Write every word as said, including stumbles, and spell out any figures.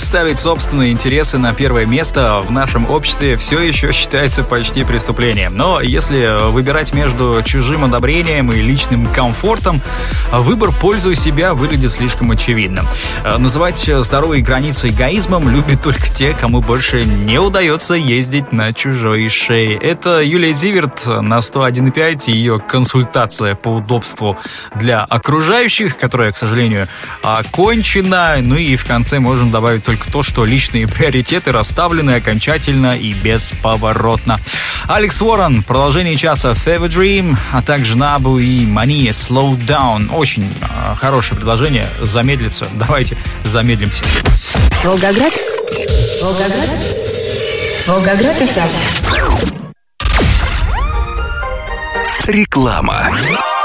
ставить собственные интересы на первое место в нашем обществе все еще считается почти преступлением. Но если выбирать между чужим одобрением и личным комфортом, выбор в пользу себя выглядит слишком очевидным. Называть здоровые границы эгоизмом любят только те, кому больше не удается ездить на чужой шее. Это Юлия Зиверт на сто один и пять и ее консультация по удобству для окружающих, которая, к сожалению, окончена. Ну и в конце можем добавить только то, что личные приоритеты расставлены окончательно и бесповоротно. Алекс Уоррен, продолжение часа Fever Dream, а также Набу и Мания Slow Down. Очень э, хорошее предложение. Замедлиться. Давайте замедлимся. Волгоград. Волгоград. Волгоград эф эм. Реклама.